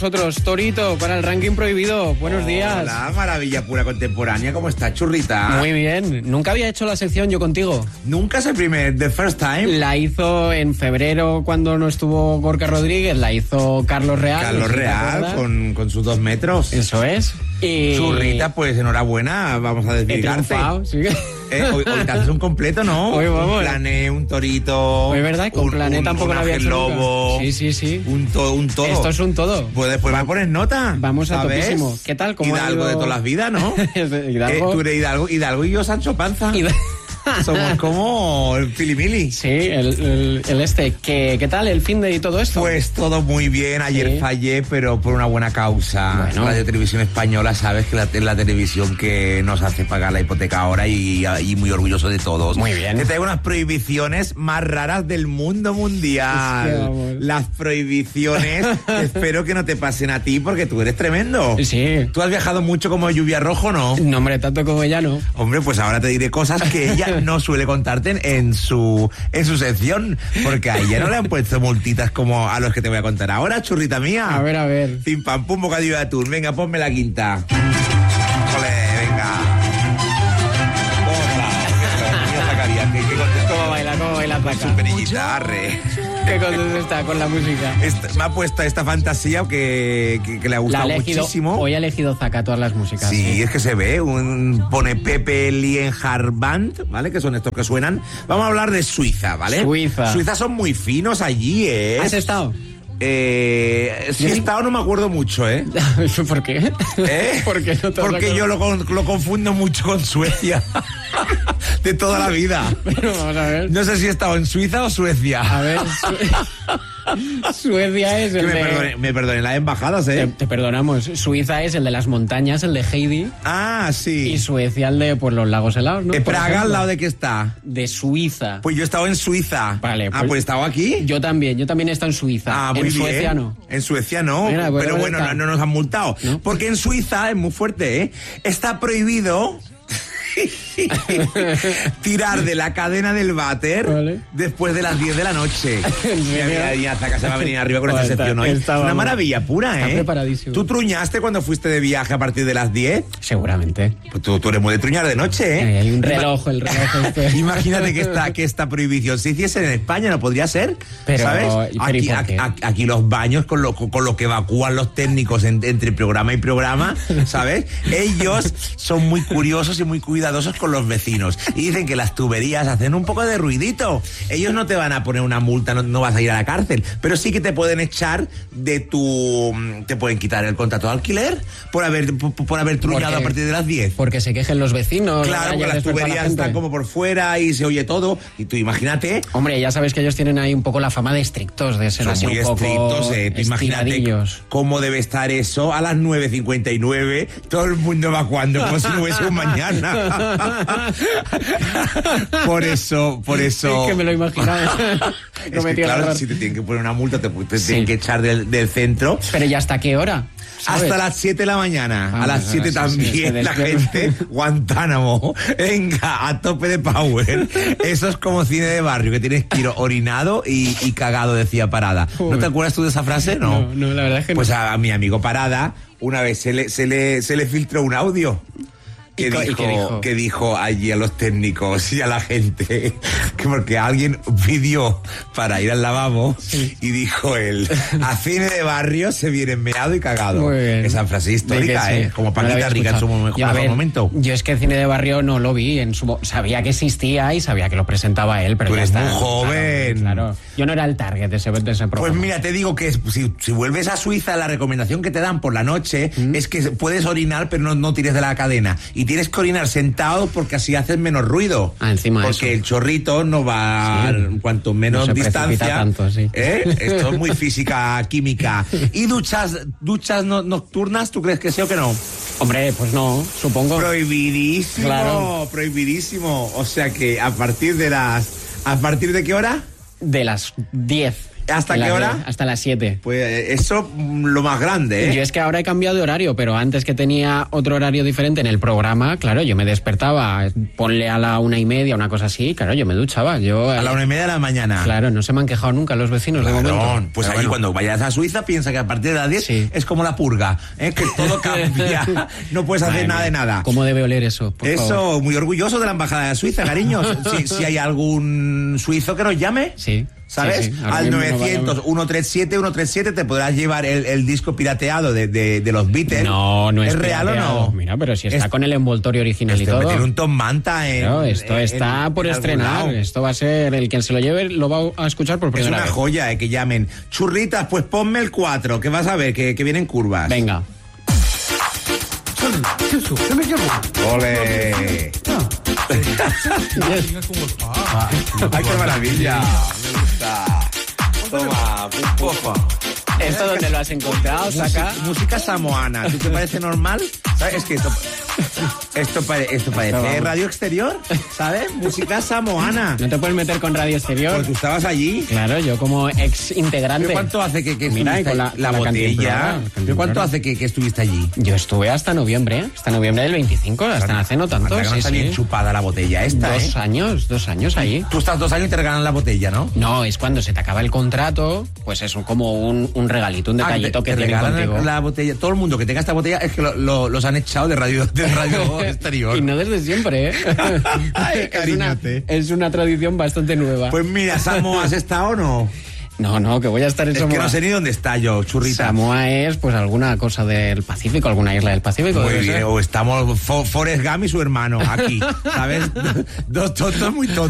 Nosotros, Torito, para el ranking prohibido. Buenos días. Hola, maravilla pura contemporánea. ¿Cómo estás, churrita? Muy bien. Nunca había hecho la sección yo contigo. Nunca es el primer, the first time. La hizo en febrero cuando no estuvo Gorka Rodríguez, la hizo Carlos Real. Carlos Real, con sus 2 metros. Eso es. Y... Churrita, pues enhorabuena, vamos a desvirgarte. Sí. Hoy te haces un completo, ¿no? Hoy vamos. Un plané, un torito. Es verdad, con plané tampoco lo había hecho lobo. Nunca. Sí. Un todo. Esto es un todo. Pues después va a poner nota. Vamos a ¿sabes? topísimo. ¿Qué tal? ¿Cómo Hidalgo de todas las vidas, ¿no? Hidalgo. Tú eres Hidalgo y yo Sancho Panza. Somos como el Filimili. Sí, el este. ¿Qué tal el fin de y todo esto? Pues todo muy bien. Ayer fallé, pero por una buena causa. Bueno. Radio Televisión Española, sabes que es la televisión que nos hace pagar la hipoteca ahora y muy orgulloso de todos. Muy bien. Te traigo unas prohibiciones más raras del mundo mundial. Hostia, las prohibiciones espero que no te pasen a ti porque tú eres tremendo. Sí. ¿Tú has viajado mucho como Lluvia Rojo, no? No, hombre, tanto como ella no. Hombre, pues ahora te diré cosas que ella no suele contarte en su sección, porque a ella no le han puesto multitas como a los que te voy a contar ahora, churrita mía. A ver. Pim pam pum, bocadillo de atún. Venga, ponme la quinta. Ole, venga. ¿Cómo baila Zaca? Su perillita, arre. Qué contento está con la música. Me ha puesto esta fantasía que le ha gustado muchísimo. Hoy ha elegido Zaca todas las músicas. Sí, es que se ve. Pone Pepe Lienhardt Band, ¿vale? Que son estos que suenan. Vamos a hablar de Suiza, ¿vale? Suiza son muy finos allí, ¿eh? ¿Has estado? Si he estado no me acuerdo mucho, ¿eh? ¿Por qué? Porque yo lo confundo mucho con Suecia. De toda la vida. Pero vamos a ver. No sé si he estado en Suiza o Suecia. A ver, Suecia es el me perdonen las embajadas, ¿eh? Te perdonamos. Suiza es el de las montañas, el de Heidi. Ah, sí. Y Suecia el de los lagos helados, ¿no? ¿Praga al lado de qué está? De Suiza. Pues yo he estado en Suiza. Vale. Pues he estado aquí. Yo también he estado en Suiza. Ah, muy bien. Suecia no. En Suecia no. Mira, pero bueno, no nos han multado. ¿No? Porque en Suiza es muy fuerte, ¿eh? Está prohibido tirar de la cadena del váter después de las 10 de la noche. Ya Zaca se va a venir arriba con esta sección hoy. Una maravilla pura, ¿eh? Está preparadísimo. ¿Tú truñaste cuando fuiste de viaje a partir de las 10? Seguramente. Pues tú eres muy de truñar de noche, ¿eh? Hay un reloj, el reloj este. Imagínate que esta prohibición se hiciese en España, ¿no podría ser? Pero, ¿sabes? Aquí los baños con lo que evacúan los técnicos entre programa y programa, ¿sabes? Ellos son muy curiosos y muy cuidadosos con los vecinos y dicen que las tuberías hacen un poco de ruidito. Ellos no te van a poner una multa, no vas a ir a la cárcel, pero sí que te pueden echar te pueden quitar el contrato de alquiler por haber truñado a partir de las 10. Porque se quejen los vecinos. Claro, porque las tuberías están como por fuera y se oye todo. Y tú imagínate. Hombre, ya sabes que ellos tienen ahí un poco la fama de estrictos, de ser son así muy un poco estrictos, tú imagínate cómo debe estar eso a las 9:59, todo el mundo evacuando como si no hubiese un mañana. Por eso. Es que me lo imaginaba. Es que, claro, si te tienen que poner una multa, te tienen que echar del centro. Pero ¿ya hasta qué hora? ¿Sabes? Hasta las 7 de la mañana. A las 7 también la gente. Guantánamo. Venga, a tope de power. Eso es como cine de barrio, que tienes que ir orinado y cagado, decía Parada. ¿No te acuerdas tú de esa frase? No, la verdad es que no. Pues a mi amigo Parada, una vez se le filtró un audio. Que dijo allí a los técnicos y a la gente que porque alguien pidió para ir al lavabo y dijo él, a cine de barrio se viene meado y cagado. Esa frase histórica, sí. Como Paquita Rica en su mejor momento. Yo es que cine de barrio no lo vi, sabía que existía y sabía que lo presentaba él, pero tú eres muy joven. Claro. Yo no era el target de ese programa. Pues mira, te digo que si vuelves a Suiza, la recomendación que te dan por la noche es que puedes orinar, pero no tires de la cadena. Y tienes que orinar sentado porque así haces menos ruido. Encima porque eso. El chorrito no va cuanto menos no distancia. Tanto, sí. Esto es muy física, química. ¿Y duchas nocturnas, tú crees que sí o que no? Hombre, pues no, supongo. Prohibidísimo, claro. Prohibidísimo. O sea que ¿a partir de qué hora? De las 10. ¿Hasta qué hora? Hasta las 7. Pues eso, lo más grande, ¿eh? Yo es que ahora he cambiado de horario, pero antes que tenía otro horario diferente en el programa, claro, yo me despertaba, ponle a la 1:30, una cosa así, claro, yo me duchaba. A la 1:30 de la mañana. Claro, no se me han quejado nunca los vecinos de momento. Pues ahí cuando vayas a Suiza piensa que a partir de las 10 es como la purga, ¿eh? Que todo cambia, no puedes hacer nada de nada. ¿Cómo debe oler eso? Eso, favor. Muy orgulloso de la embajada de Suiza, cariños. si hay algún suizo que nos llame. Sí. ¿Sabes? Sí. Al 900-137-137 te podrás llevar el disco pirateado de los Beatles. No es real pirateado. o no. Mira, pero si está con el envoltorio original y todo. Tiene un Tom Manta esto está por estrenar. Esto va a ser, el quien se lo lleve lo va a escuchar por primera vez. Es una joya, que llamen. Churritas, pues ponme el 4, que vas a ver que vienen curvas. Venga. ¡Ole! ¡Ay, qué maravilla! Me gusta. Toma, pofa. ¿Esto dónde lo has encontrado, Saca? Música samoana. ¿Tú te parece normal? ¿Sabes? Es que esto parece radio exterior, ¿sabes? Música samoana. ¿No te puedes meter con radio exterior? Pues tú estabas allí. Claro, yo como ex integrante. ¿Cuánto hace que Mira, estuviste con la botella? ¿Cuánto hace que estuviste allí? Yo estuve hasta noviembre del 25, hasta hace no tanto. No está bien chupada la botella esta, 2 años ahí. Tú estás 2 años y te regalan la botella, ¿no? No, es cuando se te acaba el contrato, pues es como un regalito, un detallito que te regalan contigo. La botella. Todo el mundo que tenga esta botella es que los han echado de radio exterior. Y no desde siempre, ¿eh? Ay, es una tradición bastante nueva. Pues mira, Samoa, ¿has estado o no? No, que voy a estar en Samoa. Es que no sé ni dónde está yo, Churrita. Samoa es, pues, alguna cosa del Pacífico, alguna isla del Pacífico. Muy bien, o estamos Forrest Gump y su hermano aquí, ¿sabes? Dos tontos muy tontos.